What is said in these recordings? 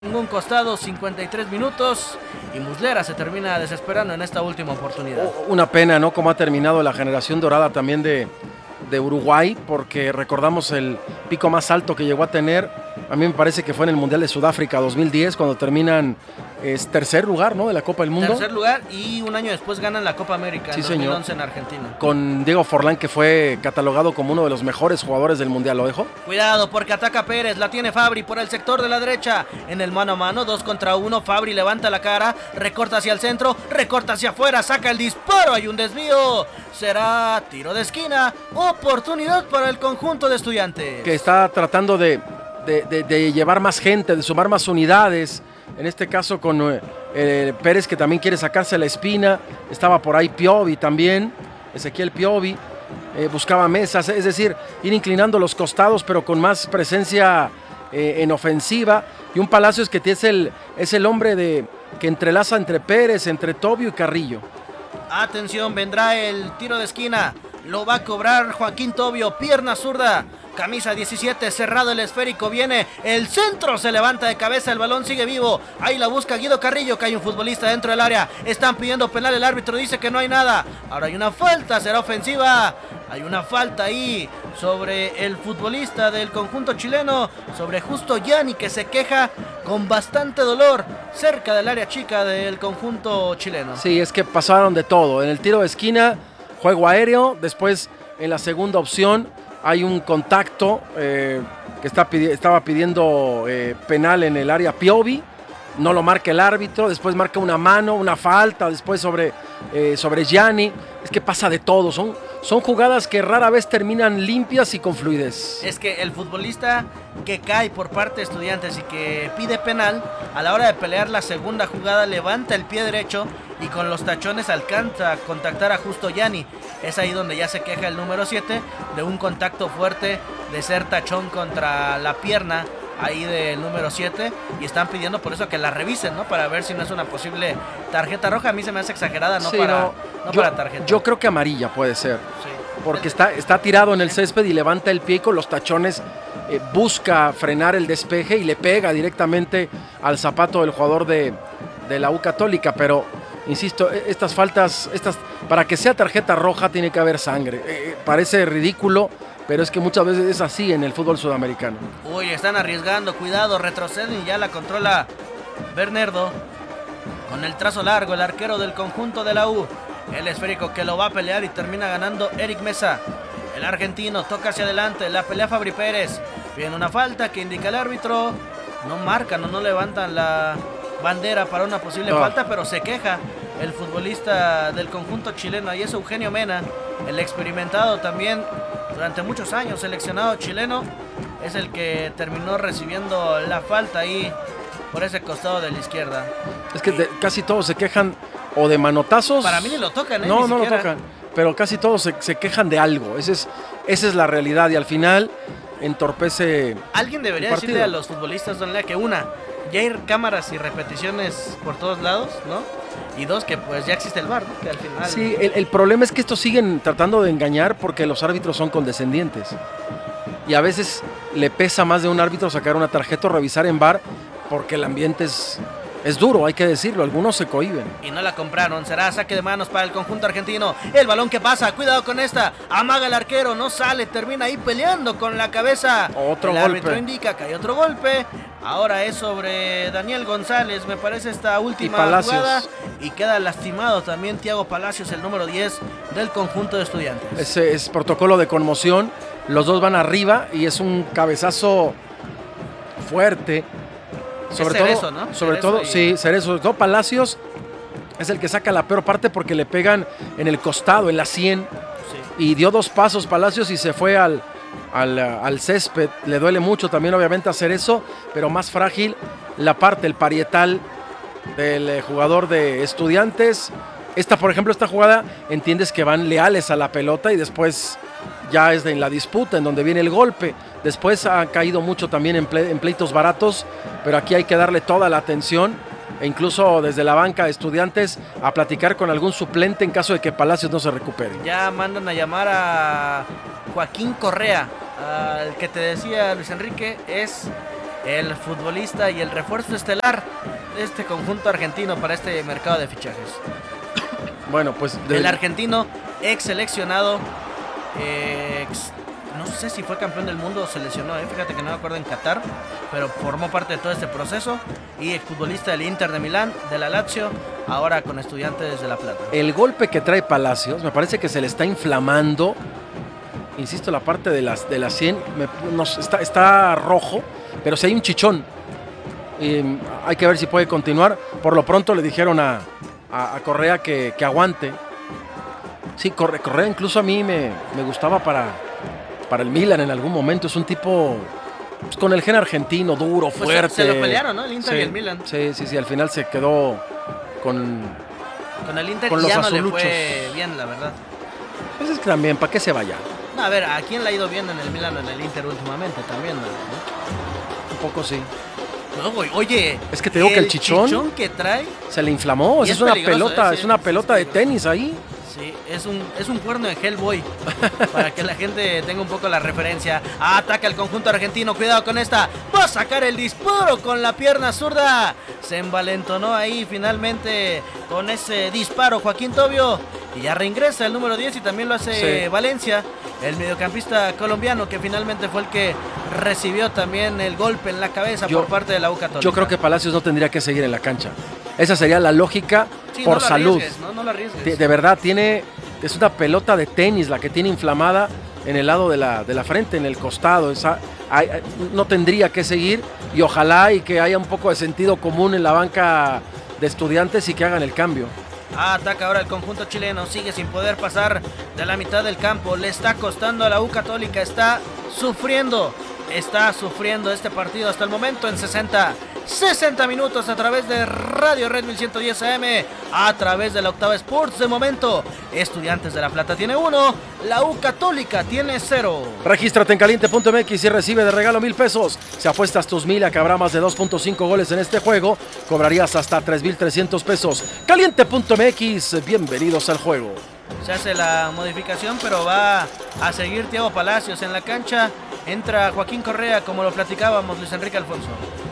Ningún costado, 53 minutos y Muslera se termina desesperando en esta última oportunidad. Una pena, ¿no? Cómo ha terminado la generación dorada también de Uruguay, porque recordamos el pico más alto que llegó a tener. A mí me parece que fue en el Mundial de Sudáfrica 2010, cuando terminan tercer lugar, ¿no? De la Copa del Mundo. Tercer lugar, y un año después ganan la Copa América, sí, en 2011 señor. En Argentina. Con Diego Forlán, que fue catalogado como uno de los mejores jugadores del Mundial. ¿Lo dejo? Cuidado, porque ataca Pérez, la tiene Fabri por el sector de la derecha. En el mano a mano, 2 contra 1, Fabri levanta la cara, recorta hacia el centro, recorta hacia afuera, saca el disparo, hay un desvío. Será tiro de esquina, oportunidad para el conjunto de Estudiantes. Que está tratando de llevar más gente, de sumar más unidades. En este caso con Pérez, que también quiere sacarse la espina. Estaba por ahí Piovi también, Ezequiel Piovi. Buscaba mesas, es decir, ir inclinando los costados, pero con más presencia en ofensiva. Y un Palacios que es el hombre que entrelaza entre Pérez, entre Tobio y Carrillo. Atención, vendrá el tiro de esquina. Lo va a cobrar Joaquín Tobio, pierna zurda. Camisa 17, cerrado el esférico, viene el centro, se levanta de cabeza, el balón sigue vivo, ahí la busca Guido Carrillo, que hay un futbolista dentro del área, están pidiendo penal, el árbitro dice que no hay nada, ahora hay una falta, será ofensiva, hay una falta ahí sobre el futbolista del conjunto chileno, sobre Justo Gianni, que se queja con bastante dolor cerca del área chica del conjunto chileno. Sí, es que pasaron de todo, en el tiro de esquina, juego aéreo, después en la segunda opción, hay un contacto que estaba pidiendo penal en el área Piovi, no lo marca el árbitro, después marca una mano, una falta, después sobre Gianni. Es que pasa de todo, son jugadas que rara vez terminan limpias y con fluidez. Es que el futbolista que cae por parte de Estudiantes y que pide penal, a la hora de pelear la segunda jugada levanta el pie derecho y con los tachones alcanza a contactar a Justo Gianni. Es ahí donde ya se queja el número 7 de un contacto fuerte, de ser tachón contra la pierna ahí del número 7, y están pidiendo por eso que la revisen, ¿no? Para ver si no es una posible tarjeta roja. A mí se me hace exagerada, no, sí, para tarjeta. Yo creo que amarilla puede ser, sí. Porque está tirado en el césped y levanta el pie y con los tachones busca frenar el despeje y le pega directamente al zapato del jugador de la U Católica, pero insisto, estas faltas, para que sea tarjeta roja tiene que haber sangre. Parece ridículo, pero es que muchas veces es así en el fútbol sudamericano. Uy, están arriesgando, cuidado, retroceden y ya la controla Bernardo. Con el trazo largo, el arquero del conjunto de la U. El esférico que lo va a pelear y termina ganando Eric Mesa. El argentino toca hacia adelante, la pelea Fabri Pérez. Viene una falta que indica el árbitro. No marcan o no levantan la bandera para una posible falta, pero se queja el futbolista del conjunto chileno, y es Eugenio Mena, el experimentado también durante muchos años, seleccionado chileno, es el que terminó recibiendo la falta ahí por ese costado de la izquierda. Es que casi todos se quejan o de manotazos. Para mí ni lo tocan, no lo tocan, pero casi todos se quejan de algo. Esa es la realidad, y al final entorpece. Alguien debería decirle a los futbolistas, don Lea, que ya hay cámaras y repeticiones por todos lados, ¿no? Y 2, que pues ya existe el VAR, ¿no? Que al final... Sí, el problema es que estos siguen tratando de engañar porque los árbitros son condescendientes. Y a veces le pesa más de un árbitro sacar una tarjeta o revisar en VAR porque el ambiente es duro, hay que decirlo, algunos se cohíben. Y no la compraron, será saque de manos para el conjunto argentino. El balón que pasa, cuidado con esta, amaga el arquero, no sale, termina ahí peleando con la cabeza. Otro golpe. El árbitro indica que hay otro golpe. Ahora es sobre Daniel González, me parece, esta última jugada. Y queda lastimado también Thiago Palacios, el número 10 del conjunto de Estudiantes. Ese es protocolo de conmoción, los dos van arriba y es un cabezazo fuerte. Sobre todo Palacios es el que saca la peor parte porque le pegan en el costado, en la 100, sí. Y dio 2 pasos Palacios y se fue al césped. Le duele mucho también obviamente hacer eso, pero más frágil la parte, el parietal del jugador de Estudiantes. Por ejemplo, esta jugada entiendes que van leales a la pelota y después ya es en la disputa en donde viene el golpe. Después ha caído mucho también en pleitos baratos, pero aquí hay que darle toda la atención e incluso desde la banca de Estudiantes a platicar con algún suplente en caso de que Palacios no se recupere. Ya mandan a llamar a Joaquín Correa, al que te decía Luis Enrique, es el futbolista y el refuerzo estelar de este conjunto argentino para este mercado de fichajes. Bueno, pues... El argentino, ex seleccionado, no sé si fue campeón del mundo o se lesionó, fíjate que no me acuerdo, en Qatar, pero formó parte de todo este proceso, y exfutbolista del Inter de Milán, de la Lazio, ahora con Estudiantes de La Plata. El golpe que trae Palacios, me parece que se le está inflamando, insisto, la parte de las 100, está rojo, pero si hay un chichón, hay que ver si puede continuar. Por lo pronto le dijeron a Correa que aguante. Sí, Correa incluso a mí me gustaba para el Milan en algún momento. Es un tipo pues, con el gen argentino, duro, fuerte. Se lo pelearon, ¿no? El Inter y el Milan. Sí, al final se quedó con el Inter, con y los ya azuluchos. no le fue bien, la verdad. Pues es que también, ¿para qué se vaya? No, a ver, ¿a quién le ha ido bien en el Milan o en el Inter últimamente también, ¿no? Un poco sí. No, oye, es que te digo que el chichón que trae se le inflamó. Es una pelota, es una pelota de tenis ahí. Sí, es un cuerno en Hellboy. Para que la gente tenga un poco la referencia. Ataca el conjunto argentino, cuidado con esta. Va a sacar el disparo con la pierna zurda. Se envalentonó ahí finalmente con ese disparo Joaquín Tobio. Y ya reingresa el número 10 y también lo hace Valencia, el mediocampista colombiano, que finalmente fue el que recibió también el golpe en la cabeza por parte de la U Católica. Yo creo que Palacios no tendría que seguir en la cancha. Esa sería la lógica por salud. No la arriesgues. De verdad, es una pelota de tenis la que tiene inflamada en el lado de la frente, en el costado. No tendría que seguir, y ojalá y que haya un poco de sentido común en la banca de Estudiantes y que hagan el cambio. Ataca ahora el conjunto chileno, sigue sin poder pasar de la mitad del campo, le está costando a la U Católica, está sufriendo este partido hasta el momento en 60 minutos a través de Radio Red 1110 AM, a través de la Octava Sports. De momento, Estudiantes de La Plata tiene 1, la U Católica tiene 0. Regístrate en caliente.mx y recibe de regalo 1,000 pesos. Si apuestas tus 1,000 a que habrá más de 2.5 goles en este juego, cobrarías hasta 3,300 pesos. Caliente.mx, bienvenidos al juego. Se hace la modificación, pero va a seguir Thiago Palacios en la cancha. Entra Joaquín Correa, como lo platicábamos, Luis Enrique Alfonso.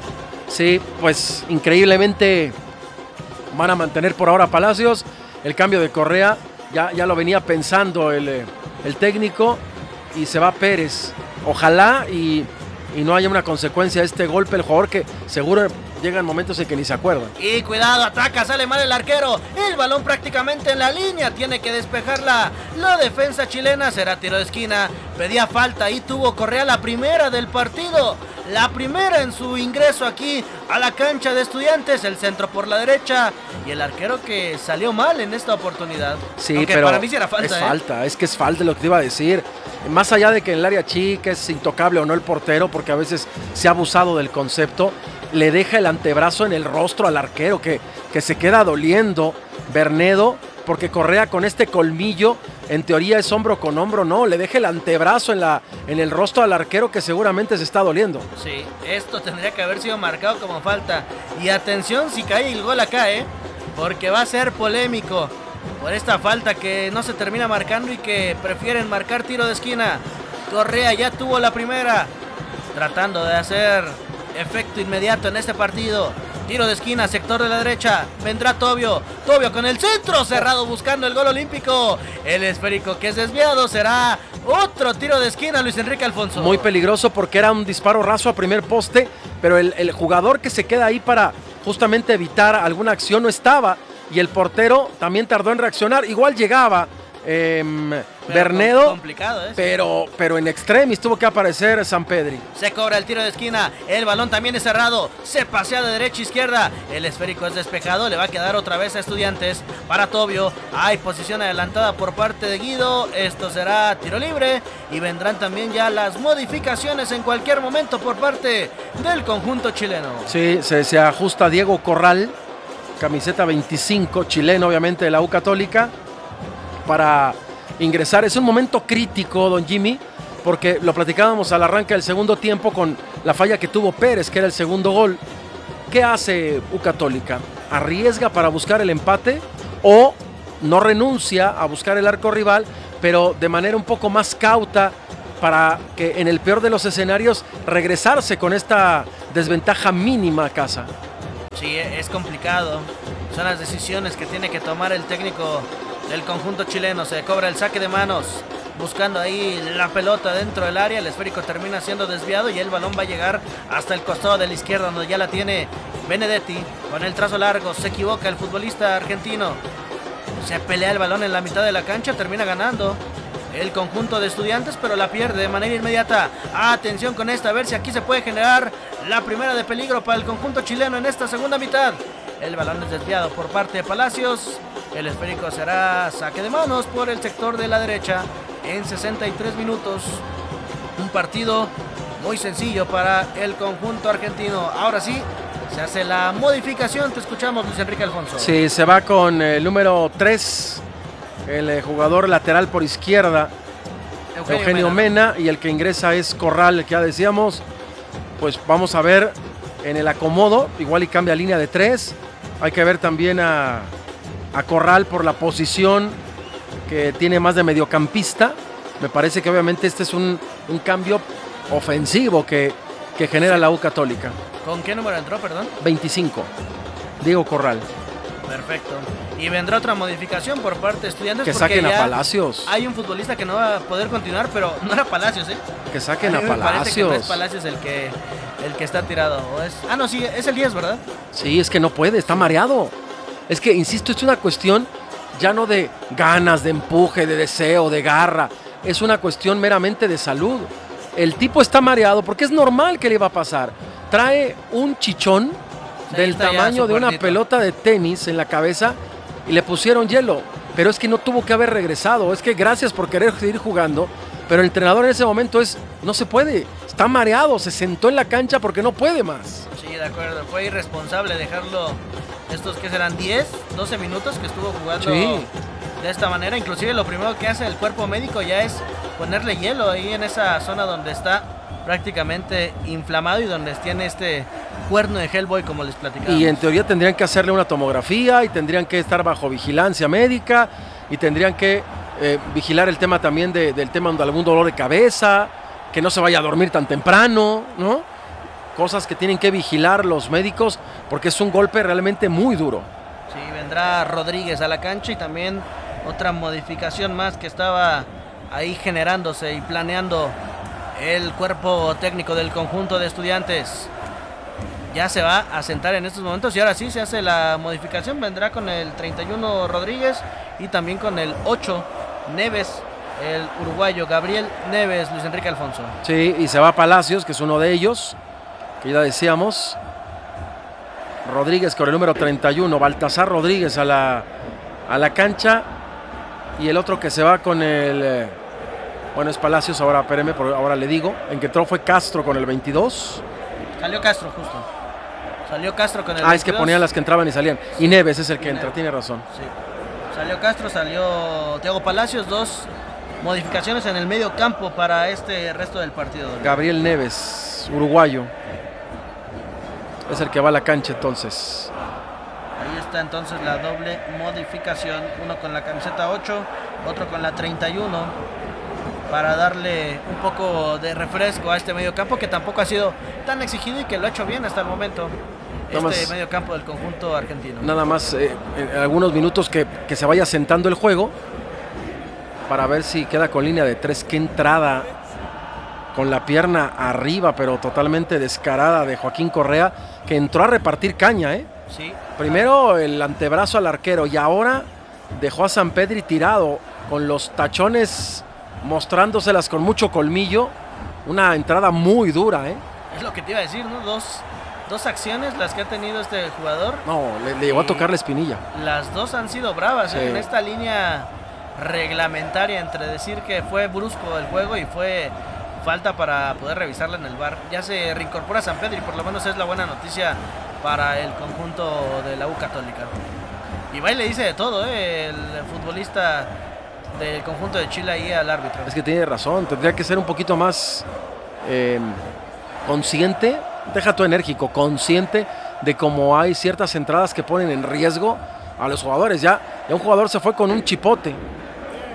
Sí, pues increíblemente van a mantener por ahora Palacios. El cambio de Correa ya lo venía pensando el técnico, y se va Pérez. Ojalá y no haya una consecuencia de este golpe. El jugador que seguro llegan momentos en que ni se acuerdan. Y cuidado, ataca, sale mal el arquero. El balón prácticamente en la línea, tiene que despejarla la defensa chilena. Será tiro de esquina, pedía falta y tuvo Correa la primera del partido. La primera en su ingreso aquí a la cancha de Estudiantes. El centro por la derecha y el arquero que salió mal en esta oportunidad. Sí, aunque pero para mí sí era falta. Es que es falta lo que te iba a decir. Más allá de que en el área chica es intocable o no el portero, porque a veces se ha abusado del concepto, le deja el antebrazo en el rostro al arquero que se queda doliendo Bernedo, porque Correa con este colmillo en teoría es hombro con hombro. No, le deja el antebrazo en el rostro al arquero, que seguramente se está doliendo. Sí, esto tendría que haber sido marcado como falta. Y atención si cae el gol acá, porque va a ser polémico por esta falta que no se termina marcando y que prefieren marcar tiro de esquina. Correa ya tuvo la primera, tratando de hacer efecto inmediato en este partido. Tiro de esquina, sector de la derecha. Vendrá Tobio con el centro cerrado buscando el gol olímpico. El esférico que es desviado. Será otro tiro de esquina, Luis Enrique Alfonso. Muy peligroso porque era un disparo raso a primer poste, pero el jugador que se queda ahí para justamente evitar alguna acción no estaba, y el portero también tardó en reaccionar. Igual llegaba Bernedo, complicado, pero en extremis tuvo que aparecer Sampedri. Se cobra el tiro de esquina, el balón también es cerrado, se pasea de derecha a izquierda, el esférico es despejado, le va a quedar otra vez a Estudiantes para Tobio. Hay posición adelantada por parte de Guido, esto será tiro libre y vendrán también ya las modificaciones en cualquier momento por parte del conjunto chileno. Sí, se ajusta Diego Corral, camiseta 25, chileno obviamente de la U Católica, para ingresar. Es un momento crítico, don Jimmy, porque lo platicábamos al arranque del segundo tiempo con la falla que tuvo Pérez, que era el segundo gol. ¿Qué hace U Católica? ¿Arriesga para buscar el empate o no renuncia a buscar el arco rival, pero de manera un poco más cauta para que en el peor de los escenarios regresarse con esta desventaja mínima a casa. Sí, es complicado. Son las decisiones que tiene que tomar el técnico del conjunto chileno. Se cobra el saque de manos, buscando ahí la pelota dentro del área. El esférico termina siendo desviado y el balón va a llegar hasta el costado de la izquierda, donde ya la tiene Benedetti con el trazo largo. Se equivoca el futbolista argentino. Se pelea el balón en la mitad de la cancha, termina ganando el conjunto de Estudiantes, pero la pierde de manera inmediata. Atención con esta, a ver si aquí se puede generar la primera de peligro para el conjunto chileno en esta segunda mitad. El balón es desviado por parte de Palacios. El esférico será saque de manos por el sector de la derecha en 63 minutos. Un partido muy sencillo para el conjunto argentino. Ahora sí, se hace la modificación. Te escuchamos, Luis Enrique Alfonso. Sí, se va con el número 3, el jugador lateral por izquierda, Eugenio Mena, y el que ingresa es Corral, que ya decíamos. Pues vamos a ver en el acomodo, igual y cambia línea de 3. Hay que ver también a Corral por la posición que tiene más de mediocampista. Me parece que obviamente este es un cambio ofensivo que genera la U Católica. ¿Con qué número entró, perdón? 25, Diego Corral. Perfecto. Y vendrá otra modificación por parte de Estudiantes. Que saquen a Palacios. Hay un futbolista que no va a poder continuar, pero no era Palacios, ¿eh? Que saquen a Palacios. Parece que no es Palacios el que está tirado. No, sí, es el 10, ¿verdad? Sí, es que no puede, está mareado. Es que, insisto, es una cuestión ya no de ganas, de empuje, de deseo, de garra. Es una cuestión meramente de salud. El tipo está mareado porque es normal que le iba a pasar. Trae un chichón del tamaño de una pelota de tenis en la cabeza y le pusieron hielo. Pero es que no tuvo que haber regresado. Es que gracias por querer seguir jugando, pero el entrenador en ese momento no se puede. Está mareado, se sentó en la cancha porque no puede más. Sí, de acuerdo. Fue irresponsable dejarlo estos que serán 10, 12 minutos que estuvo jugando de esta manera. Inclusive lo primero que hace el cuerpo médico ya es ponerle hielo ahí en esa zona donde está prácticamente inflamado y donde tiene este cuerno de Hellboy, como les platicaba. Y en teoría tendrían que hacerle una tomografía y tendrían que estar bajo vigilancia médica y tendrían que vigilar el tema también del tema de algún dolor de cabeza, que no se vaya a dormir tan temprano, ¿no? Cosas que tienen que vigilar los médicos porque es un golpe realmente muy duro. Sí, vendrá Rodríguez a la cancha y también otra modificación más que estaba ahí generándose y planeando el cuerpo técnico del conjunto de Estudiantes. Ya se va a sentar en estos momentos y ahora sí se hace la modificación. Vendrá con el 31 Rodríguez y también con el 8 Neves, el uruguayo Gabriel Neves, Luis Enrique Alfonso. Sí, y se va Palacios, que es uno de ellos, que ya decíamos. Rodríguez con el número 31, Baltasar Rodríguez a la cancha. Y el otro que se va con el... Bueno, es Palacios, ahora espéreme, ahora le digo. En que entró fue Castro con el 22. Salió Castro justo. Salió Castro con el 22. Es que ponían las que entraban y salían. Y Neves es el que entra, tiene razón. Sí. Salió Castro, salió Thiago Palacios. Dos modificaciones en el medio campo para este resto del partido. Gabriel Neves, uruguayo. Es el que va a la cancha entonces. Ahí está entonces la doble modificación. Uno con la camiseta 8, otro con la 31. Para darle un poco de refresco a este mediocampo que tampoco ha sido tan exigido y que lo ha hecho bien hasta el momento. Este mediocampo del conjunto argentino. Nada más en algunos minutos que se vaya sentando el juego para ver si queda con línea de 3. Qué entrada con la pierna arriba, pero totalmente descarada de Joaquín Correa, que entró a repartir caña, ¿eh? Sí. Primero el antebrazo al arquero y ahora dejó a Sampedri tirado con los tachones mostrándoselas con mucho colmillo. Una entrada muy dura, ¿eh? Es lo que te iba a decir, ¿no? Dos acciones las que ha tenido este jugador. No, le llegó a tocar la espinilla. Las dos han sido bravas, ¿eh? En esta línea reglamentaria entre decir que fue brusco el juego y fue falta para poder revisarla en el VAR. Ya se reincorpora Sampedri, por lo menos es la buena noticia para el conjunto de la U Católica. Y va y le dice de todo, el futbolista del conjunto de Chile ahí al árbitro. Es que tiene razón, tendría que ser un poquito más consciente, deja tu enérgico, consciente de cómo hay ciertas entradas que ponen en riesgo a los jugadores. Ya un jugador se fue con un chipote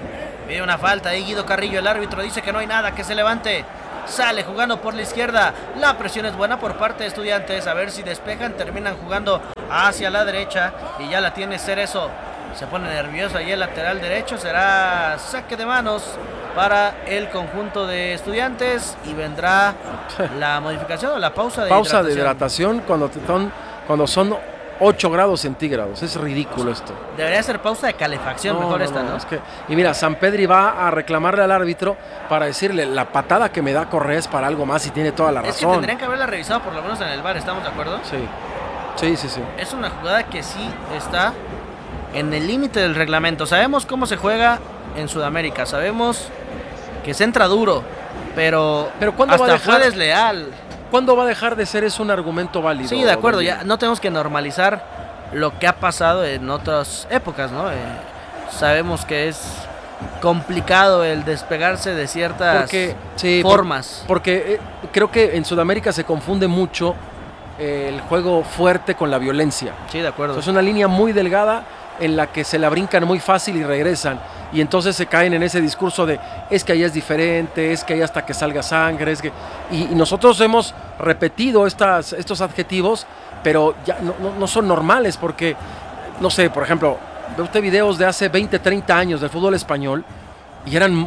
Pide una falta ahí Guido Carrillo, el árbitro dice que no hay nada, que se levante. Sale jugando por la izquierda. La presión es buena por parte de Estudiantes. A ver si despejan, terminan jugando hacia la derecha. Y ya la tiene Cerezo. Se pone nervioso ahí el lateral derecho. Será saque de manos para el conjunto de Estudiantes. Y vendrá la modificación o la pausa de hidratación cuando son 8 grados centígrados. Es ridículo esto. Debería ser pausa de calefacción, ¿no? Es que, y mira, Sampedri va a reclamarle al árbitro para decirle: la patada que me da Correa es para algo más, y tiene toda la razón. Es que tendrían que haberla revisado por lo menos en el VAR, ¿estamos de acuerdo? Sí. Es una jugada que sí está en el límite del reglamento. Sabemos cómo se juega en Sudamérica, sabemos que se entra duro, pero ¿cuándo hasta va a dejar? fue desleal. ¿Cuándo va a dejar de ser eso un argumento válido? Sí, de acuerdo, ya no tenemos que normalizar lo que ha pasado en otras épocas, ¿no? Sabemos que es complicado el despegarse de ciertas formas. Porque creo que en Sudamérica se confunde mucho el juego fuerte con la violencia. Sí, de acuerdo. Es una línea muy delgada en la que se la brincan muy fácil y regresan. Y entonces se caen en ese discurso de: es que allá es diferente, es que allá hasta que salga sangre, es que... Y nosotros hemos repetido estos adjetivos, pero ya no son normales, porque, no sé, por ejemplo, ve usted videos de hace 20, 30 años del fútbol español y eran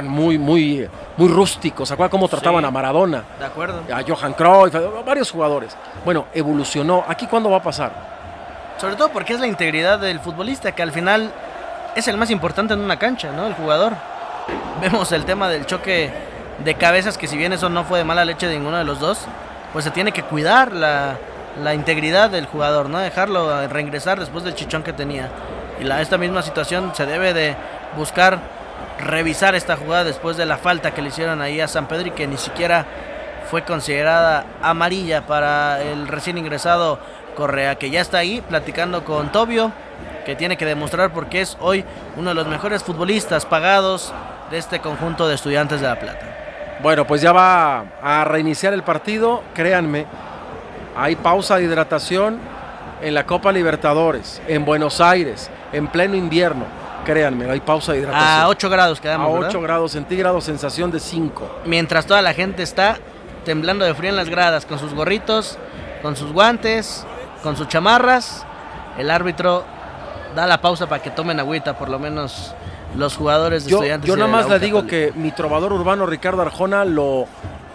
muy rústicos. ¿Se acuerdan cómo trataban a Maradona? De acuerdo. A Johan Cruyff, a varios jugadores. Bueno, evolucionó. ¿Aquí cuándo va a pasar? Sobre todo porque es la integridad del futbolista, que al final es el más importante en una cancha, ¿no? El jugador. Vemos el tema del choque de cabezas, que si bien eso no fue de mala leche de ninguno de los dos, pues se tiene que cuidar la integridad del jugador, no dejarlo reingresar después del chichón que tenía. Y esta misma situación se debe de buscar revisar esta jugada después de la falta que le hicieron ahí a Sampedri, que ni siquiera fue considerada amarilla para el recién ingresado Correa, que ya está ahí platicando con Tobio, que tiene que demostrar porque es hoy uno de los mejores futbolistas pagados de este conjunto de Estudiantes de La Plata. Bueno, pues ya va a reiniciar el partido, créanme. Hay pausa de hidratación en la Copa Libertadores, en Buenos Aires, en pleno invierno. Créanme, hay pausa de hidratación. A 8 grados quedamos, A 8 ¿verdad? grados centígrados, sensación de 5. Mientras toda la gente está temblando de frío en las gradas, con sus gorritos, con sus guantes, con sus chamarras, el árbitro da la pausa para que tomen agüita, por lo menos los jugadores de Estudiantes. Yo nada más le digo que mi trovador urbano Ricardo Arjona lo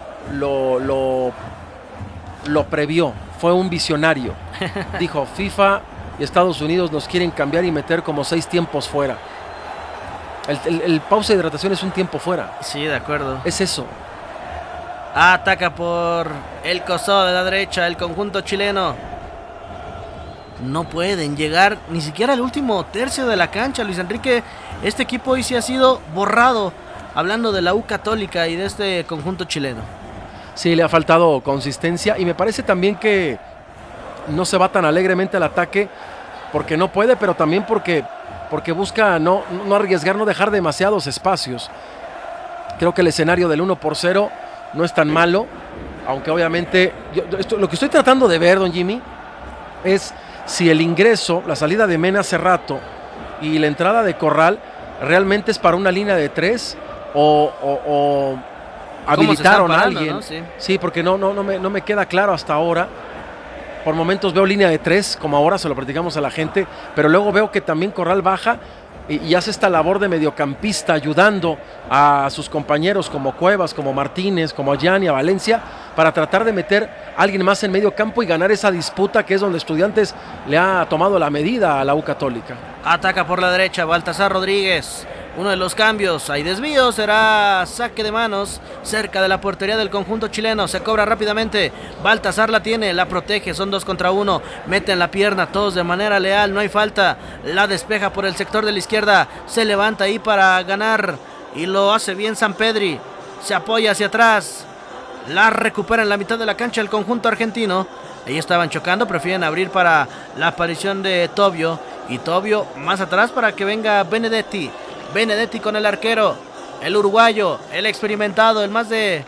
previó, fue un visionario. Dijo: FIFA y Estados Unidos nos quieren cambiar y meter como 6 tiempos fuera. El pausa de hidratación es un tiempo fuera. Sí, de acuerdo. Es eso. Ataca por el costado de la derecha el conjunto chileno. No pueden llegar ni siquiera al último tercio de la cancha, Luis Enrique. Este equipo hoy sí ha sido borrado, hablando de la U Católica y de este conjunto chileno. Sí, le ha faltado consistencia, y me parece también que no se va tan alegremente al ataque porque no puede, pero también porque busca no arriesgar, no dejar demasiados espacios. Creo que el escenario del 1-0 no es tan malo, aunque obviamente lo que estoy tratando de ver, don Jimmy, es si el ingreso, la salida de Mena hace rato y la entrada de Corral realmente es para una línea de 3 o habilitaron a alguien, ¿no? Sí, porque no me queda claro hasta ahora. Por momentos veo línea de 3, como ahora se lo platicamos a la gente, pero luego veo que también Corral baja y hace esta labor de mediocampista, ayudando a sus compañeros como Cuevas, como Martínez, como a Gianni, a Valencia, para tratar de meter a alguien más en medio campo y ganar esa disputa, que es donde Estudiantes le ha tomado la medida a la U Católica. Ataca por la derecha Baltasar Rodríguez. Uno de los cambios, hay desvío, será saque de manos cerca de la portería del conjunto chileno. Se cobra rápidamente, Baltasar la tiene, la protege, son 2 contra 1, meten la pierna todos de manera leal, no hay falta, la despeja por el sector de la izquierda, se levanta ahí para ganar y lo hace bien Sampedri, se apoya hacia atrás, la recupera en la mitad de la cancha el conjunto argentino. Ahí estaban chocando, prefieren abrir para la aparición de Tobio, y Tobio más atrás para que venga Benedetti con el arquero, el uruguayo, el experimentado, el más de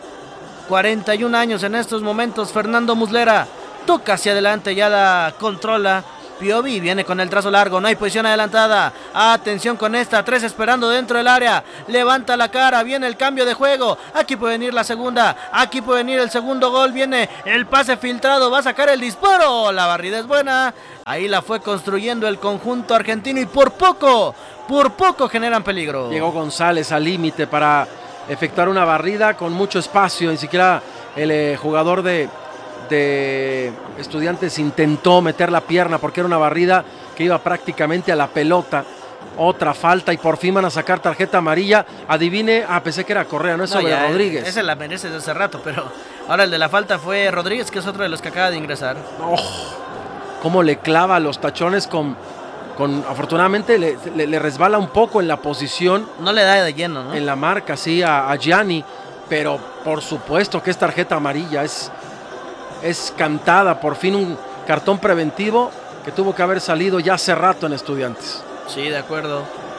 41 años en estos momentos, Fernando Muslera, toca hacia adelante, ya la controla Piovi viene con el trazo largo, no hay posición adelantada. Atención con esta, 3 esperando dentro del área. Levanta la cara, viene el cambio de juego. Aquí puede venir la segunda, aquí puede venir el segundo gol. Viene el pase filtrado, va a sacar el disparo. La barrida es buena. Ahí la fue construyendo el conjunto argentino y por poco generan peligro. Llegó González al límite para efectuar una barrida con mucho espacio. Ni siquiera el jugador de Estudiantes intentó meter la pierna porque era una barrida que iba prácticamente a la pelota. Otra falta y por fin van a sacar tarjeta amarilla. Adivine, pensé que era Correa, no es sobre Rodríguez. Esa la merece desde hace rato, pero ahora el de la falta fue Rodríguez, que es otro de los que acaba de ingresar. Cómo le clava los tachones afortunadamente le resbala un poco en la posición. No le da de lleno, ¿no? En la marca, sí, a Gianni, pero por supuesto que es tarjeta amarilla, es cantada, por fin un cartón preventivo que tuvo que haber salido ya hace rato en Estudiantes. Sí, de acuerdo.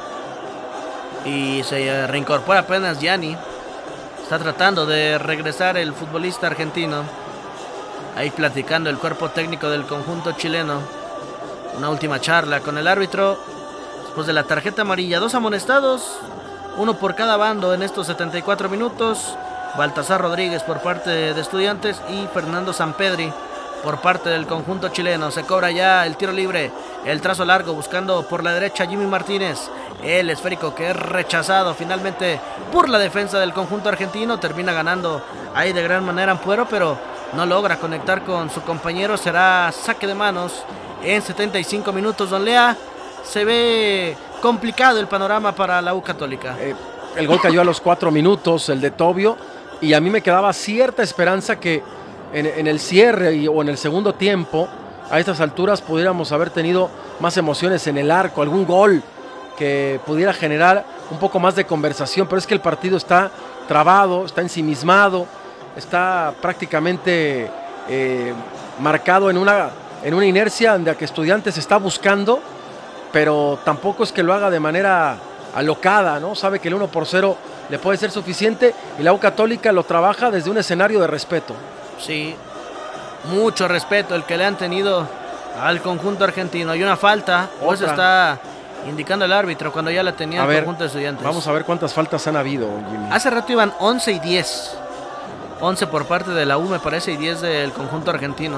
Y se reincorpora apenas Gianni. Está tratando de regresar el futbolista argentino. Ahí platicando el cuerpo técnico del conjunto chileno. Una última charla con el árbitro. Después de la tarjeta amarilla, 2 amonestados. 1 por cada bando en estos 74 minutos. Baltasar Rodríguez por parte de Estudiantes y Fernando Sampedri por parte del conjunto chileno. Se cobra ya el tiro libre, el trazo largo buscando por la derecha Jimmy Martínez. El esférico que es rechazado finalmente por la defensa del conjunto argentino. Termina ganando ahí de gran manera Ampuero, pero no logra conectar con su compañero. Será saque de manos en 75 minutos. Don Lea, se ve complicado el panorama para la U Católica. El gol cayó a los 4 minutos, el de Tobio. Y a mí me quedaba cierta esperanza que en el cierre o en el segundo tiempo, a estas alturas, pudiéramos haber tenido más emociones en el arco, algún gol que pudiera generar un poco más de conversación. Pero es que el partido está trabado, está ensimismado, está prácticamente marcado en una inercia en la que Estudiantes está buscando, pero tampoco es que lo haga de manera alocada, ¿no? Sabe que el 1-0 le puede ser suficiente y la U Católica lo trabaja desde un escenario de respeto. Sí, mucho respeto el que le han tenido al conjunto argentino. Hay una falta, o eso está indicando el árbitro cuando ya la tenía el conjunto de Estudiantes. Vamos a ver cuántas faltas han habido, Jimmy. Hace rato iban 11 y 10. 11 por parte de la U, me parece, y 10 del conjunto argentino.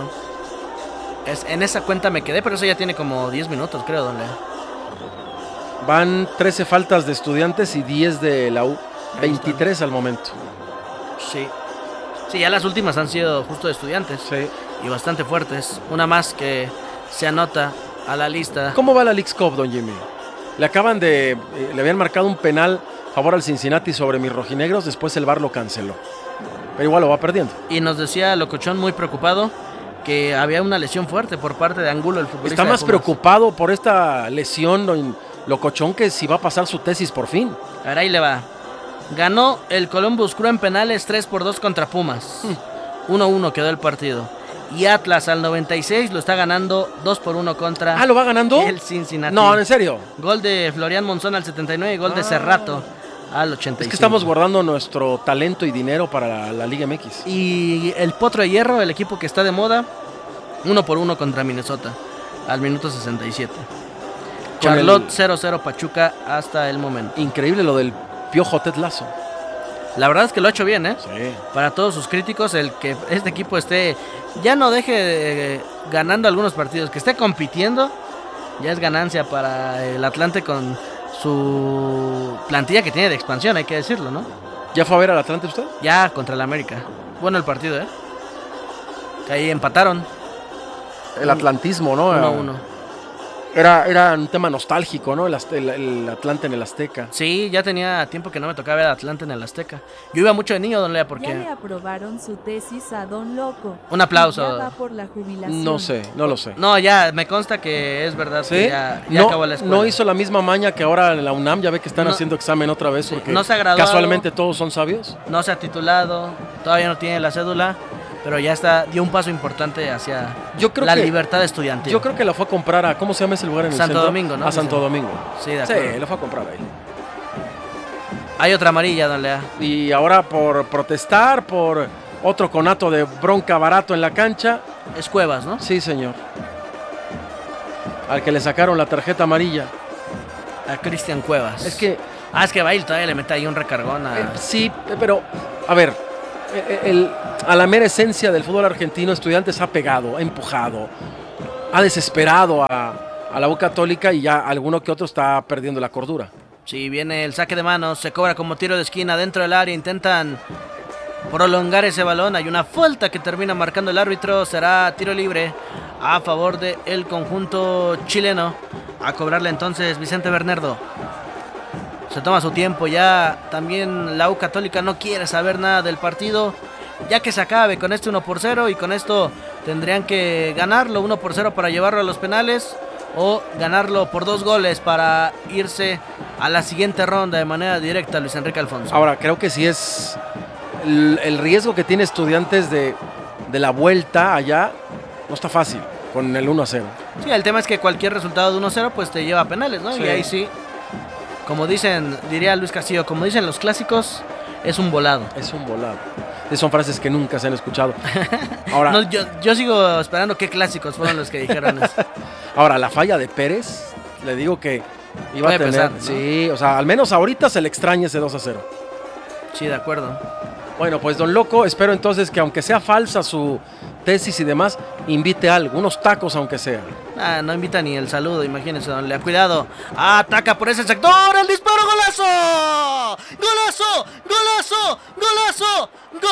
En esa cuenta me quedé, pero eso ya tiene como 10 minutos, creo, don Lea. Van 13 faltas de Estudiantes y 10 de la U. 23 al momento. Sí. Sí, ya las últimas han sido justo de Estudiantes. Sí. Y bastante fuertes. Una más que se anota a la lista. ¿Cómo va la Leagues Cup, don Jimmy? Le habían marcado un penal a favor al Cincinnati sobre mis rojinegros, después el VAR lo canceló. Pero igual lo va perdiendo. Y nos decía Locochón muy preocupado que había una lesión fuerte por parte de Angulo, el futbolista. Está más preocupado por esta lesión Locochón que si va a pasar su tesis por fin. A ver, ahí le va. Ganó el Columbus Crew en penales 3-2 contra Pumas. 1-1 quedó el partido. Y Atlas al 96 lo está ganando 2-1 contra... ¿Lo va ganando? El Cincinnati. No, ¿en serio? Gol de Florian Monzón al 79 y gol de Cerrato al 85. Es que estamos guardando nuestro talento y dinero para la Liga MX. Y el Potro de Hierro, el equipo que está de moda, 1-1 contra Minnesota al minuto 67. Charlotte 0-0 Pachuca hasta el momento. Increíble lo del Piojo Ted Lasso. La verdad es que lo ha hecho bien, ¿eh? Sí. Para todos sus críticos, el que este equipo ya no deje ganando algunos partidos, que esté compitiendo, ya es ganancia para el Atlante con su plantilla que tiene de expansión, hay que decirlo, ¿no? ¿Ya fue a ver al Atlante usted? Ya contra el América. Bueno el partido, ¿eh? Que ahí empataron. El atlantismo, ¿no? 1-1. Era un tema nostálgico, ¿no? El Atlante en el Azteca. Sí, ya tenía tiempo que no me tocaba ver al Atlante en el Azteca. Yo iba mucho de niño, don Lea, porque... Ya le aprobaron su tesis a don Loco. Un aplauso. Ya va por la jubilación. No sé, no lo sé. No, ya, me consta que es verdad. ¿Sí? Que ya No, acabó la escuela. no hizo la misma maña que ahora en la UNAM. Ya ve que están haciendo examen otra vez porque no se ha graduado, casualmente todos son sabios. No se ha titulado, todavía no tiene la cédula, pero ya dio un paso importante hacia la libertad estudiantil. Yo creo que la fue a comprar a... ¿Cómo se llama ese lugar en el Santo centro? Domingo, ¿no? A Santo Domingo. Sí, de acuerdo. Sí, la fue a comprar ahí. Hay otra amarilla, don Lea. Y ahora por protestar, por otro conato de bronca barato en la cancha. Es Cuevas, ¿no? Sí, señor. al que le sacaron la tarjeta amarilla. A Cristian Cuevas. Es que Bail todavía le mete ahí un recargón sí, pero, a ver, a la mera esencia del fútbol argentino, Estudiantes ha pegado, ha empujado, ha desesperado a la U Católica y ya alguno que otro está perdiendo la cordura. Sí, viene el saque de manos, se cobra como tiro de esquina dentro del área, intentan prolongar ese balón, hay una falta que termina marcando el árbitro, será tiro libre a favor del conjunto chileno. A cobrarle entonces Vicente Bernardo. Se toma su tiempo, ya también la U Católica no quiere saber nada del partido, ya que se acabe con este 1-0 y con esto tendrían que ganarlo 1-0 para llevarlo a los penales o ganarlo por 2 goles para irse a la siguiente ronda de manera directa, Luis Enrique Alfonso. Ahora, creo que sí es el riesgo que tiene Estudiantes de la vuelta allá, no está fácil con el 1-0. Sí, el tema es que cualquier resultado de 1-0 pues te lleva a penales, ¿no? Sí. Y ahí sí, como diría Luis Castillo, como dicen los clásicos, es un volado. Es un volado. Son frases que nunca se han escuchado. Ahora, no, yo sigo esperando qué clásicos fueron los que dijeron eso. Ahora, la falla de Pérez, le digo que iba a tener... Pesar, ¿no? Sí, o sea, al menos ahorita se le extraña ese 2-0. Sí, de acuerdo. Bueno, pues don Loco, espero entonces que aunque sea falsa su tesis y demás, invite algo, unos tacos aunque sea. No invita ni el saludo, imagínense, don Lea. Cuidado, ataca por ese sector, el disparo, golazo, golazo, golazo, golazo, gol.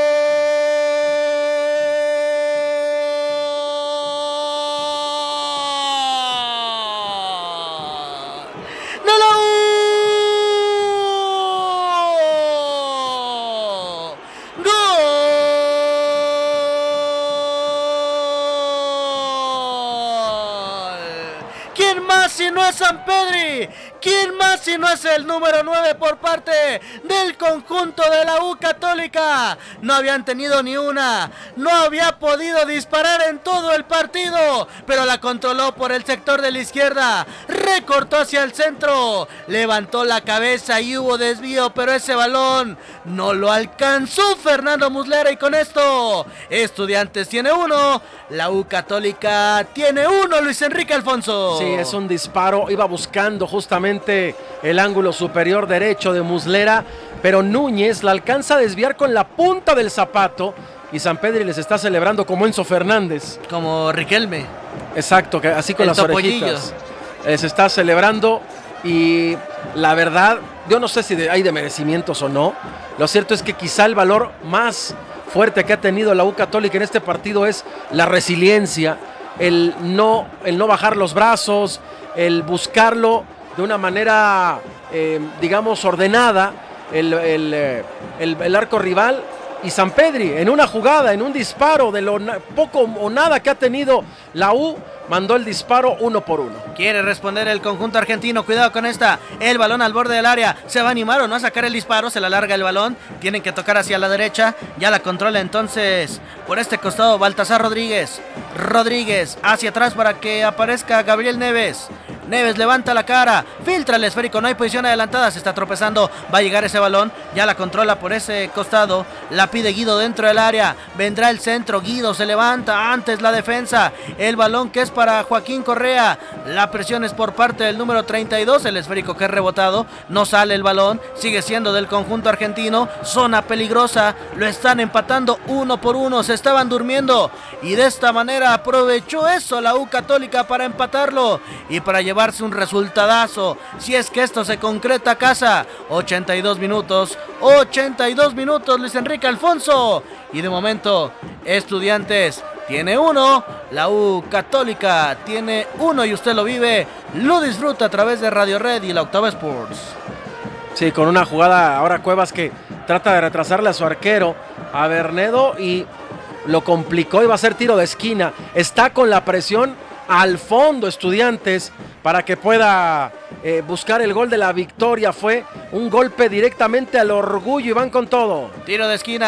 Sampedri, ¿quién más si no es el número 9 por parte del conjunto de la U Católica? No habían tenido ni una, no había podido disparar en todo el partido, pero la controló por el sector de la izquierda, recortó hacia el centro, levantó la cabeza y hubo desvío, pero ese balón no lo alcanzó Fernando Muslera y con esto Estudiantes tiene 1, la U Católica tiene 1, Luis Enrique Alfonso. Sí, es un disparo, iba buscando justamente el ángulo superior derecho de Muslera, pero Núñez la alcanza a desviar con la punta del zapato y Sampedri les está celebrando como Enzo Fernández. Como Riquelme. Exacto, así con las orejitas. Les está celebrando y la verdad, yo no sé si hay de merecimientos o no. Lo cierto es que quizá el valor más fuerte que ha tenido la U Católica en este partido es la resiliencia, el no bajar los brazos, el buscarlo de una manera, digamos, ordenada, el arco rival. Y Sampedri, en una jugada, en un disparo de lo poco o nada que ha tenido la U, mandó el disparo 1 por 1. Quiere responder el conjunto argentino, cuidado con esta, el balón al borde del área, ¿se va a animar o no a sacar el disparo? Se la larga el balón, tienen que tocar hacia la derecha, ya la controla entonces por este costado Baltasar Rodríguez hacia atrás para que aparezca Gabriel Neves levanta la cara, filtra el esférico, no hay posición adelantada, se está tropezando, va a llegar ese balón, ya la controla por ese costado, la pide Guido dentro del área, vendrá el centro, Guido se levanta, antes la defensa, el balón que es para Joaquín Correa, la presión es por parte del número 32, el esférico que es rebotado, no sale el balón, sigue siendo del conjunto argentino, zona peligrosa, lo están empatando 1 por 1, se estaban durmiendo y de esta manera aprovechó eso la U Católica para empatarlo y para llevarse un resultadazo, si es que esto se concreta a casa. 82 minutos, Luis Enrique Alfonso, y de momento Estudiantes tiene 1, la U Católica tiene 1 y usted lo vive, lo disfruta a través de Radio Red y la Octava Sports. Sí, con una jugada ahora Cuevas que trata de retrasarle a su arquero, a Bernedo, y lo complicó, iba a ser tiro de esquina, está con la presión al fondo Estudiantes para que pueda buscar el gol de la victoria. Fue un golpe directamente al orgullo y van con todo. Tiro de esquina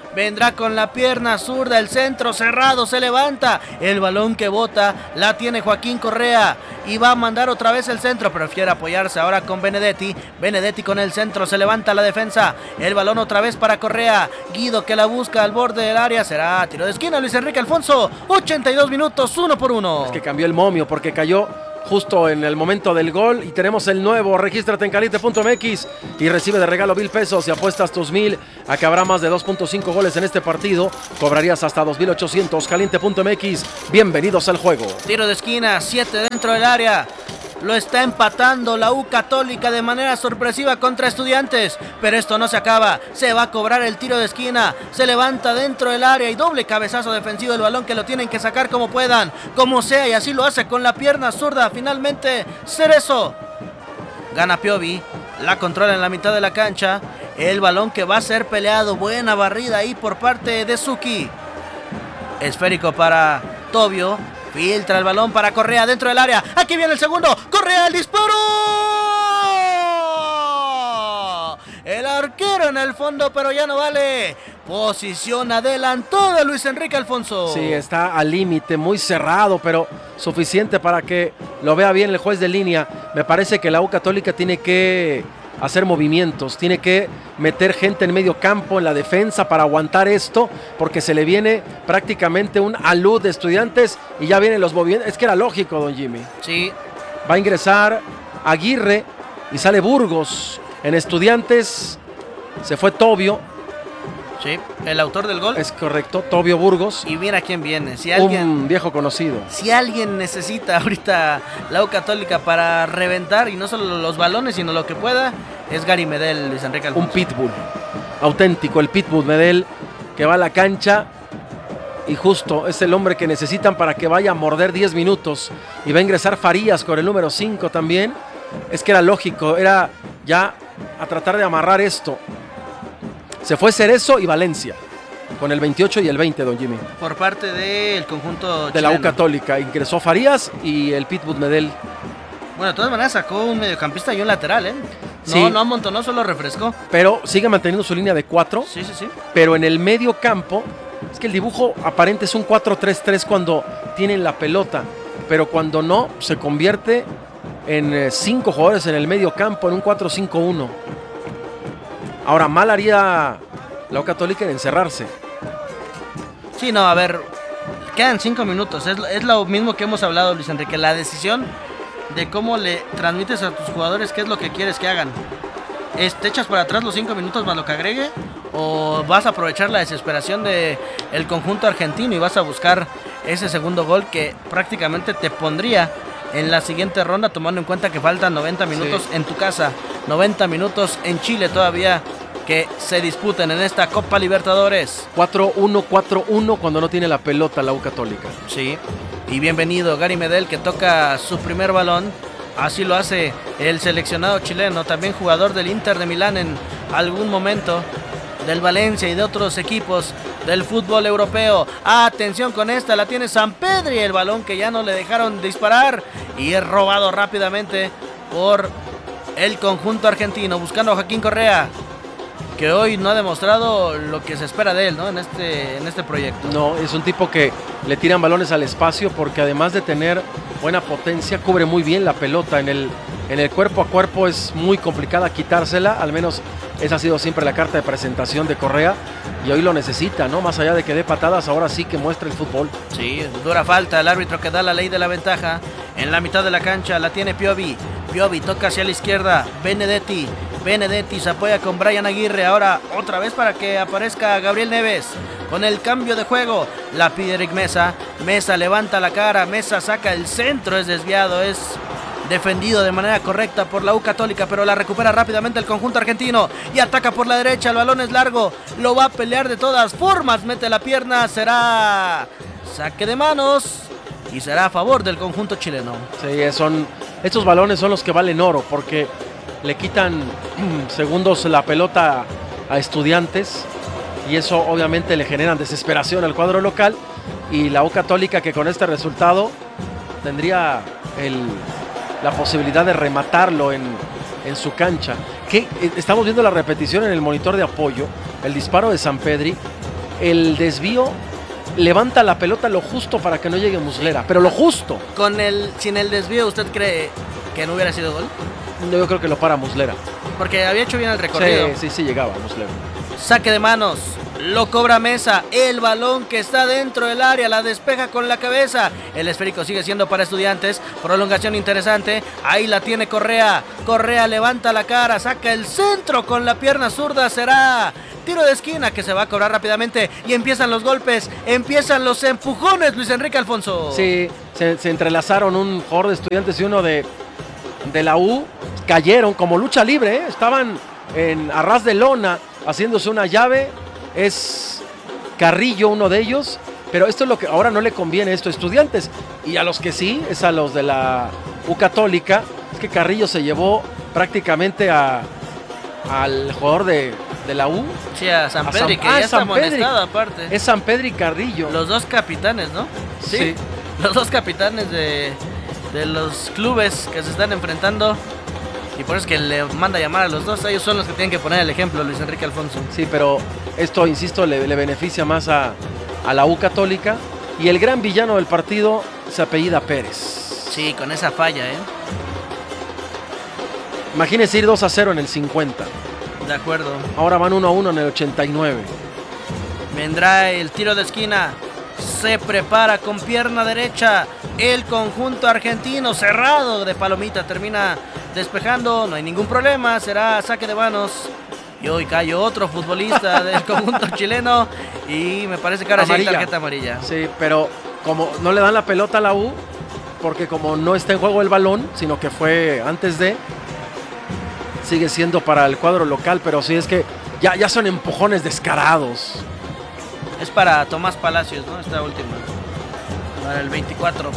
vendrá con la pierna zurda, el centro cerrado, se levanta, el balón que bota, la tiene Joaquín Correa y va a mandar otra vez el centro, prefiere apoyarse ahora con Benedetti, Benedetti con el centro, se levanta la defensa, el balón otra vez para Correa, Guido que la busca al borde del área, será tiro de esquina, Luis Enrique Alfonso, 82 minutos, 1-1. Es que cambió el momio porque cayó justo en el momento del gol y tenemos el nuevo. Regístrate en caliente.mx y recibe de regalo 1,000 pesos. Si apuestas tus 1,000 a que habrá más de 2.5 goles en este partido, cobrarías hasta 2,800. Caliente.mx, bienvenidos al juego. Tiro de esquina, 7 dentro del área. Lo está empatando la U Católica de manera sorpresiva contra Estudiantes, pero esto no se acaba, se va a cobrar el tiro de esquina, se levanta dentro del área y doble cabezazo defensivo del balón que lo tienen que sacar como puedan, como sea, y así lo hace con la pierna zurda, finalmente Cerezo. Gana Piovi, la controla en la mitad de la cancha, el balón que va a ser peleado, buena barrida ahí por parte de Suki. Esférico para Tobio. Filtra el balón para Correa dentro del área. Aquí viene el segundo. Correa, el disparo. El arquero en el fondo, pero ya no vale. Posición adelantada Luis Enrique Alfonso. Sí, está al límite, muy cerrado, pero suficiente para que lo vea bien el juez de línea. Me parece que la U Católica tiene que hacer movimientos, tiene que meter gente en medio campo, en la defensa para aguantar esto, porque se le viene prácticamente un alud de Estudiantes y ya vienen los movimientos. Es que era lógico, don Jimmy. Sí. Va a ingresar Aguirre y sale Burgos. En Estudiantes se fue Tobio. Sí, el autor del gol. Es correcto, Tobio Burgos. Y mira quién viene. Si alguien, un viejo conocido. Si alguien necesita ahorita la U Católica para reventar, y no solo los balones, sino lo que pueda, es Gary Medel, Luis Enrique Alfonso. Un pitbull, auténtico, el pitbull Medel, que va a la cancha y justo es el hombre que necesitan para que vaya a morder 10 minutos. Y va a ingresar Farías con el número 5 también. Es que era lógico, era ya a tratar de amarrar esto. Se fue Cerezo y Valencia, con el 28 y el 20, don Jimmy. Por parte del conjunto de chileno. La U Católica. Ingresó Farías y el pitbull Medel. Bueno, de todas maneras sacó un mediocampista y un lateral, ¿eh? No, Sí. no amontonó, solo refrescó. Pero sigue manteniendo su línea de 4. Sí. Pero en el medio campo, es que el dibujo aparente es un 4-3-3 cuando tienen la pelota. Pero cuando no, se convierte en 5 jugadores en el medio campo, en un 4-5-1. Ahora, mal haría la U Católica en encerrarse. Sí, no, a ver, quedan 5 minutos. Es lo mismo que hemos hablado, Luis Enrique. La decisión de cómo le transmites a tus jugadores qué es lo que quieres que hagan. ¿Te echas para atrás los 5 minutos más lo que agregue? ¿O vas a aprovechar la desesperación del conjunto argentino y vas a buscar ese segundo gol que prácticamente te pondría en la siguiente ronda, tomando en cuenta que faltan 90 minutos en tu casa, 90 minutos en Chile todavía que se disputen en esta Copa Libertadores? 4-1-4-1 cuando no tiene la pelota la U Católica. Sí, y bienvenido Gary Medel, que toca su primer balón. Así lo hace el seleccionado chileno, también jugador del Inter de Milán en algún momento, del Valencia y de otros equipos del fútbol europeo. Atención con esta, la tiene Sampedri, el balón que ya no le dejaron disparar y es robado rápidamente por el conjunto argentino, buscando a Joaquín Correa, que hoy no ha demostrado lo que se espera de él, ¿no? en este proyecto. No, es un tipo que le tiran balones al espacio porque además de tener buena potencia, cubre muy bien la pelota. En el cuerpo a cuerpo es muy complicada quitársela, al menos esa ha sido siempre la carta de presentación de Correa y hoy lo necesita, ¿no? Más allá de que dé patadas, ahora sí que muestra el fútbol. Sí, dura falta, el árbitro que da la ley de la ventaja. En la mitad de la cancha la tiene Piovi. Piovi toca hacia la izquierda, Benedetti se apoya con Brian Aguirre, ahora otra vez para que aparezca Gabriel Neves. Con el cambio de juego, la pide Eric Mesa. Mesa levanta la cara, Mesa saca el centro, es desviado, es defendido de manera correcta por la U Católica, pero la recupera rápidamente el conjunto argentino y ataca por la derecha, el balón es largo, lo va a pelear de todas formas, mete la pierna, será saque de manos y será a favor del conjunto chileno. Sí, estos balones son los que valen oro porque le quitan segundos la pelota a Estudiantes y eso obviamente le generan desesperación al cuadro local y la U Católica, que con este resultado tendría la posibilidad de rematarlo en su cancha. Estamos viendo la repetición en el monitor de apoyo, el disparo de Sampedri el desvío, levanta la pelota lo justo para que no llegue Muslera, pero lo justo. Sin el desvío, ¿usted cree que no hubiera sido gol? Yo creo que lo para Muslera. Porque había hecho bien el recorrido. Sí, llegaba Muslera. Saque de manos, lo cobra Mesa, el balón que está dentro del área, la despeja con la cabeza, el esférico sigue siendo para Estudiantes, prolongación interesante, ahí la tiene Correa, Correa levanta la cara, saca el centro con la pierna zurda, será tiro de esquina que se va a cobrar rápidamente y empiezan los golpes, empiezan los empujones, Luis Enrique Alfonso. Sí, se entrelazaron un jugador de Estudiantes y uno de la U, cayeron como lucha libre, estaban a ras de lona, haciéndose una llave. Es Carrillo uno de ellos, pero esto es lo que ahora no le conviene esto a Estudiantes, y a los que sí, es a los de la U Católica. Es que Carrillo se llevó prácticamente al jugador de la U. Sí, a San Pedri, que ya está amonestado aparte. Es San Pedri y Carrillo. Los dos capitanes, ¿no? Sí. Los dos capitanes de los clubes que se están enfrentando. Y por eso es que le manda a llamar a los dos. Ellos son los que tienen que poner el ejemplo, Luis Enrique Alfonso. Sí, pero esto, insisto, le beneficia más a la U Católica. Y el gran villano del partido se apellida Pérez. Sí, con esa falla, Imagínense ir 2-0 en el 50. De acuerdo. Ahora van 1-1 en el 89. Vendrá el tiro de esquina. Se prepara con pierna derecha el conjunto argentino, cerrado de palomita, termina despejando, no hay ningún problema, será saque de manos. Y hoy cayó otro futbolista del conjunto chileno y me parece que ahora sí hay tarjeta amarilla. Sí, pero como no le dan la pelota a la U, porque como no está en juego el balón, sino que fue antes de, sigue siendo para el cuadro local, pero sí es que ya son empujones descarados. Es para Tomás Palacios, ¿no? Esta última. Para el 24.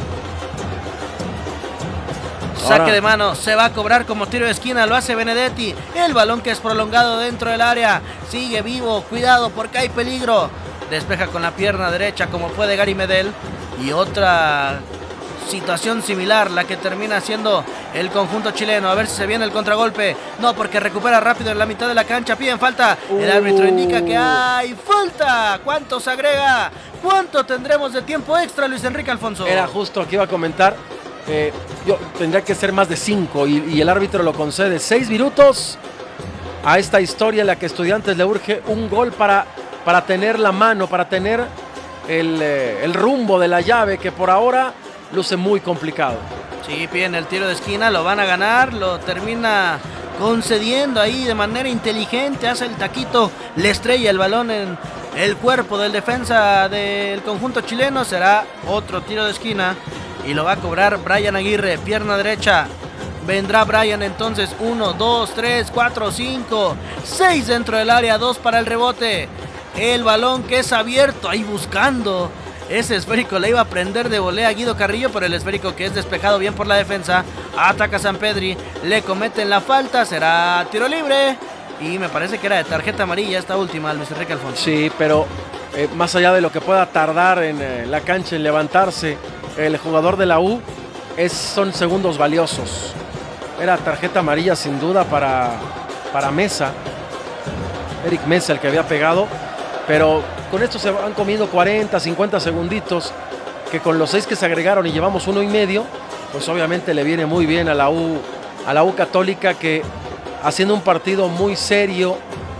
Saque de mano, se va a cobrar como tiro de esquina, lo hace Benedetti. El balón que es prolongado dentro del área. Sigue vivo, cuidado porque hay peligro. Despeja con la pierna derecha como puede Gary Medel. Y otra situación similar, la que termina siendo el conjunto chileno. A ver si se viene el contragolpe. No, porque recupera rápido en la mitad de la cancha. Piden falta. El árbitro indica que hay falta. ¿Cuánto se agrega? ¿Cuánto tendremos de tiempo extra, Luis Enrique Alfonso? Era justo que iba a comentar. Yo tendría que ser más de 5 y el árbitro lo concede. 6 minutos a esta historia en la que Estudiantes le urge un gol para tener la mano, para tener el rumbo de la llave, que por ahora luce muy complicado. Sí, piden el tiro de esquina, lo van a ganar, lo termina concediendo ahí de manera inteligente, hace el taquito, le estrella el balón en el cuerpo del defensa del conjunto chileno. Será otro tiro de esquina y lo va a cobrar Brian Aguirre, pierna derecha. Vendrá Brian entonces, 1, 2, 3, 4, 5, 6 dentro del área, 2 para el rebote. El balón que es abierto, ahí buscando. Ese esférico le iba a prender de volea a Guido Carrillo, pero el esférico que es despejado bien por la defensa. Ataca San Pedri, le cometen la falta, será tiro libre. Y me parece que era de tarjeta amarilla esta última, Luis Enrique Alfonso. Sí, pero más allá de lo que pueda tardar en la cancha en levantarse el jugador de la U, son segundos valiosos. Era tarjeta amarilla sin duda para Mesa, Eric Mesa, el que había pegado, pero con esto se han comido 40, 50 segunditos, que con los 6 que se agregaron y llevamos 1,5, pues obviamente le viene muy bien a la U Católica, que haciendo un partido muy serio,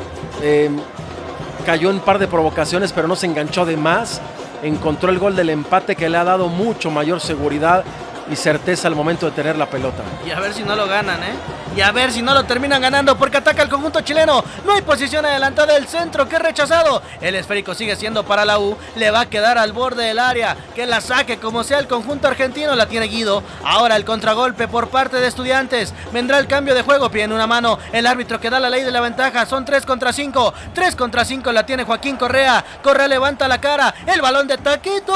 cayó en un par de provocaciones, pero no se enganchó de más, encontró el gol del empate que le ha dado mucho mayor seguridad y certeza al momento de tener la pelota. Y a ver si no lo ganan, y a ver si no lo terminan ganando, porque ataca el conjunto chileno. No hay posición adelantada del centro, que es rechazado. El esférico sigue siendo para la U, le va a quedar al borde del área, que la saque como sea el conjunto argentino. La tiene Guido. Ahora el contragolpe por parte de Estudiantes. Vendrá el cambio de juego, piden una mano. El árbitro que da la ley de la ventaja. Son 3 contra 5. 3 contra 5 la tiene Joaquín Correa. Correa levanta la cara, el balón de taquito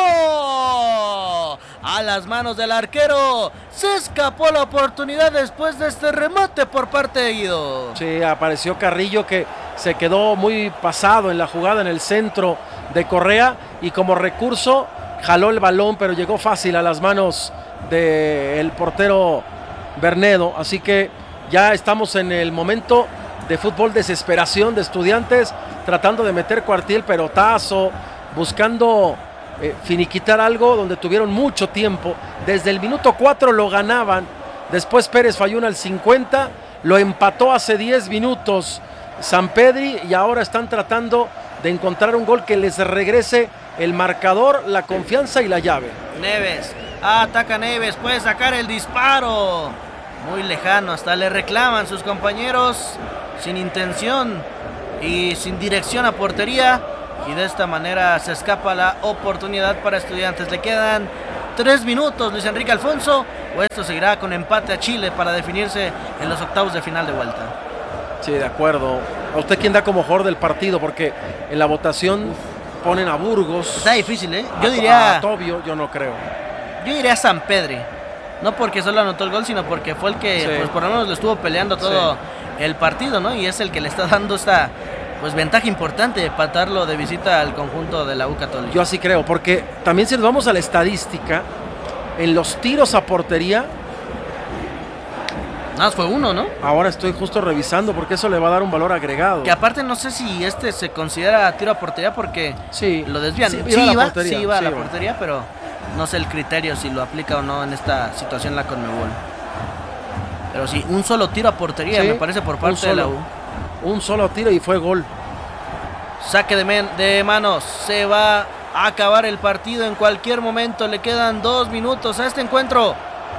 a las manos del arquero. Se escapó la oportunidad después de este remate por parte de Guido. Sí, apareció Carrillo, que se quedó muy pasado en la jugada en el centro de Correa, y como recurso jaló el balón, pero llegó fácil a las manos del portero Bernedo. Así que ya estamos en el momento de fútbol, desesperación de Estudiantes, tratando de meter Cuartiel pelotazo, buscando finiquitar algo donde tuvieron mucho tiempo. Desde el minuto 4 lo ganaban, después Pérez falló al 50, lo empató hace 10 minutos Sampedri y ahora están tratando de encontrar un gol que les regrese el marcador, la confianza y la llave. Neves, ataca Neves, puede sacar el disparo. Muy lejano, hasta le reclaman sus compañeros, sin intención y sin dirección a portería. Y de esta manera se escapa la oportunidad para Estudiantes. Le quedan 3 minutos, Luis Enrique Alfonso, o esto seguirá con empate a Chile para definirse en los octavos de final de vuelta. Sí, de acuerdo. ¿A usted quién da como jugador del partido? Porque en la votación ponen a Burgos. Está difícil, ¿eh? Yo diría... A Tobio, yo no creo. Yo diría Sampedri. No porque solo anotó el gol, sino porque fue el que, sí, pues por lo menos lo estuvo peleando todo el partido, ¿no? Y es el que le está dando esta, pues, ventaja importante de patarlo de visita al conjunto de la U Católica. Yo así creo, porque también si nos vamos a la estadística, en los tiros a portería... Nada, fue uno, ¿no? Ahora estoy justo revisando porque eso le va a dar un valor agregado. Que aparte no sé si se considera tiro a portería porque sí, lo desvían. Sí, iba a la portería, pero no sé el criterio si lo aplica o no en esta situación la Conmebol. Pero sí, un solo tiro a portería, sí, me parece, por parte de la U. Un solo tiro y fue gol. Saque de manos, se va a acabar el partido en cualquier momento. Le quedan 2 minutos a este encuentro.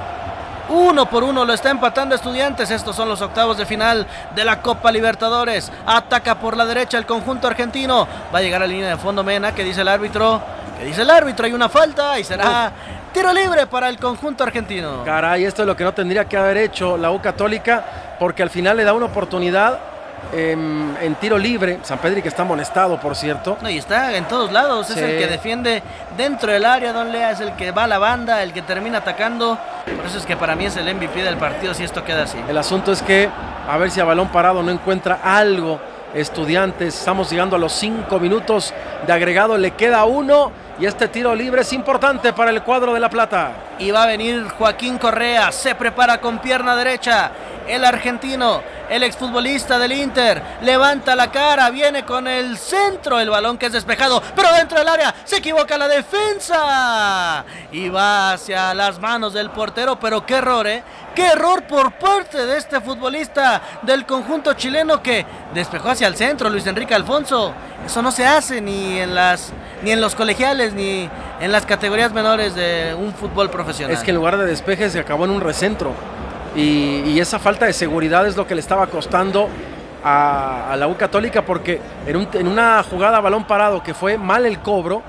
1-1 lo está empatando Estudiantes. Estos son los octavos de final de la Copa Libertadores. Ataca por la derecha el conjunto argentino. Va a llegar a la línea de fondo Mena. ¿Qué dice el árbitro? Hay una falta y será tiro libre para el conjunto argentino. Caray, esto es lo que no tendría que haber hecho la U Católica, porque al final le da una oportunidad en tiro libre. Sampedri, que está amonestado, por cierto. No, y está en todos lados, sí, es el que defiende dentro del área. Don Lea es el que va a la banda, el que termina atacando. Por eso es que para mí es el MVP del partido si esto queda así. El asunto es que a ver si a balón parado no encuentra algo Estudiantes. Estamos llegando a los 5 minutos de agregado, le queda 1 y este tiro libre es importante para el cuadro de La Plata. Y va a venir Joaquín Correa, se prepara con pierna derecha. El argentino, el exfutbolista del Inter, levanta la cara, viene con el centro, el balón que es despejado, pero dentro del área se equivoca la defensa y va hacia las manos del portero. Pero qué error, qué error por parte de este futbolista del conjunto chileno que despejó hacia el centro, Luis Enrique Alfonso. Eso no se hace ni en los colegiales ni en las categorías menores de un fútbol profesional. Es que en lugar de despeje se acabó en un recentro. Y esa falta de seguridad es lo que le estaba costando a la U Católica, porque en una jugada a balón parado que fue mal el cobro,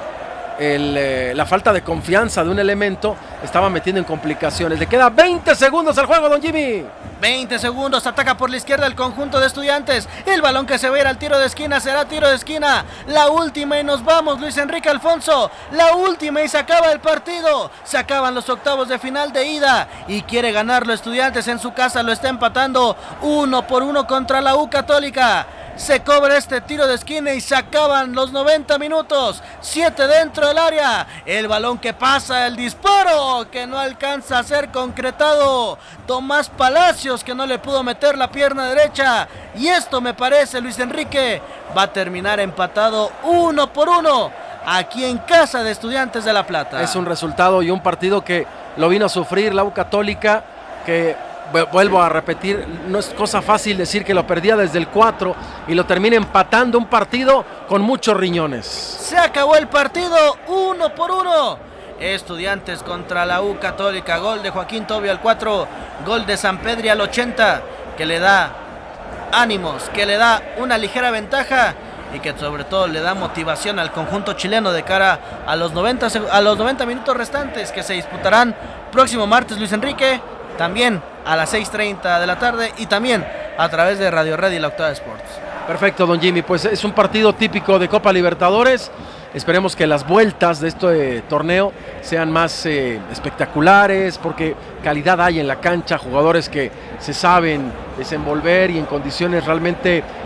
la falta de confianza de un elemento estaba metiendo en complicaciones. Le queda 20 segundos al juego, don Jimmy. 20 segundos, ataca por la izquierda el conjunto de Estudiantes. El balón que se va a ir al tiro de esquina será tiro de esquina. La última y nos vamos, Luis Enrique Alfonso. La última y se acaba el partido. Se acaban los octavos de final de ida y quiere ganarlo Estudiantes en su casa. Lo está empatando 1-1 contra la U Católica. Se cobra este tiro de esquina y se acaban los 90 minutos. 7 dentro del área. El balón que pasa, el disparo que no alcanza a ser concretado. Tomás Palacios, que no le pudo meter la pierna derecha. Y esto me parece, Luis Enrique, va a terminar empatado 1-1 aquí en casa de Estudiantes de La Plata. Es un resultado y un partido que lo vino a sufrir la U Católica, que... Vuelvo a repetir, no es cosa fácil decir que lo perdía desde el 4 y lo termina empatando, un partido con muchos riñones. Se acabó el partido 1-1. Estudiantes contra la U Católica. Gol de Joaquín Tobio al 4, gol de Sampedri al 80, que le da ánimos, que le da una ligera ventaja y que sobre todo le da motivación al conjunto chileno de cara a los 90 minutos restantes que se disputarán próximo martes, Luis Enrique. También a las 6:30 de la tarde y también a través de Radio Red y la Octava Sports. Perfecto, don Jimmy, pues es un partido típico de Copa Libertadores. Esperemos que las vueltas de este torneo sean más espectaculares, porque calidad hay en la cancha, jugadores que se saben desenvolver y en condiciones realmente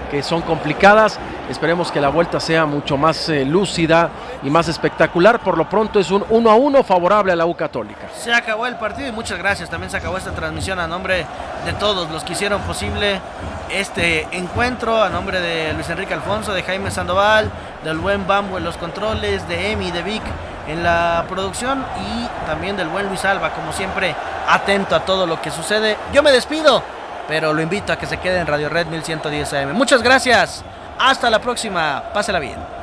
que son complicadas. Esperemos que la vuelta sea mucho más lúcida y más espectacular. Por lo pronto es un 1-1 favorable a la U Católica. Se acabó el partido y muchas gracias. También se acabó esta transmisión a nombre de todos los que hicieron posible este encuentro, a nombre de Luis Enrique Alfonso, de Jaime Sandoval, del buen Bambo en los controles, de Emi, de Vic en la producción y también del buen Luis Alba, como siempre, atento a todo lo que sucede. Yo me despido, pero lo invito a que se quede en Radio Red 1110 AM. Muchas gracias, hasta la próxima, pásela bien.